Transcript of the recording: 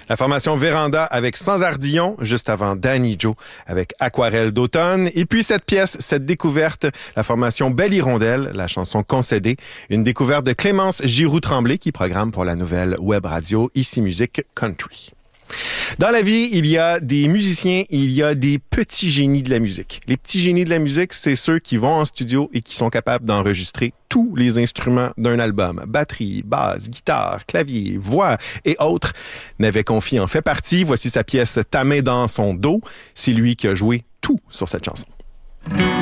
La formation Véranda avec Sans Ardillon, juste avant Danny Joe avec Aquarelle d'automne. Et puis cette pièce, cette découverte, la formation Belle Hirondelle, la chanson Concédée, une découverte de Clémence Giroux-Tremblay qui programme pour la nouvelle web radio Ici Musique Country. Dans la vie, il y a des musiciens, il y a des petits génies de la musique. Les petits génies de la musique, c'est ceux qui vont en studio et qui sont capables d'enregistrer tous les instruments d'un album. Batterie, basse, guitare, clavier, voix et autres. Navet Confi en fait partie. Voici sa pièce « Ta main dans son dos ». C'est lui qui a joué tout sur cette chanson.